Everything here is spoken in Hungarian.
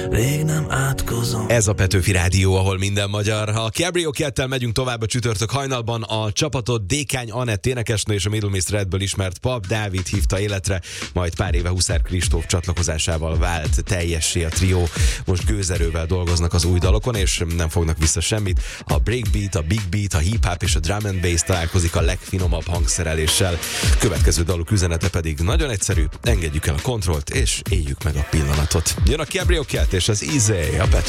rég nem átkozom. Ez a Petőfi Rádió, ahol minden magyar. A Cabrio Kettel megyünk tovább a csütörtök hajnalban. A csapatot Dékány Anett énekesnő és a Middle Mist Redből ismert Pap Dávid hívta életre, majd pár éve Huszár Kristóf csatlakozásával vált teljessé a trió. Most gőzerővel dolgoznak az új dalokon, és nem fognak vissza semmit. A breakbeat, a big beat, a hip-hop és a drum and bass találkozik a legfinomabb hangszereléssel. Következő daluk üzenete pedig nagyon egyszerű: engedjük el a kontrollt, és éljük meg a pillanatot. Jön a Cabrio Kett és az Easy, a Petőfi